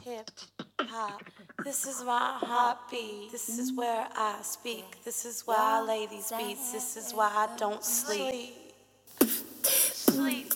hip hop. This is my heartbeat. This is where I speak. This is why I lay these beats. This is why I don't sleep. Sleep.